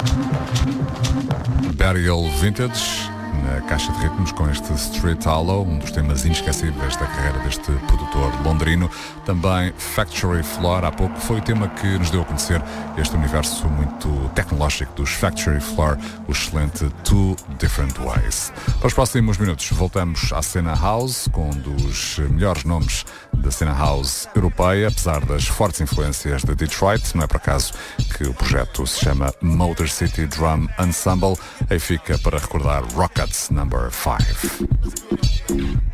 Burial Vintage na caixa de ritmos com este Street Hollow, um dos temas inesquecíveis da carreira deste produtor londrino. Também Factory Floor, há pouco, foi o tema que nos deu a conhecer este universo muito tecnológico dos Factory Floor, o excelente Two Different Ways. Para os próximos minutos voltamos à cena house, com um dos melhores nomes da cena house europeia, apesar das fortes influências de Detroit. Não é por acaso que o projeto se chama Motor City Drum Ensemble. Aí fica para recordar Rockets Number 5.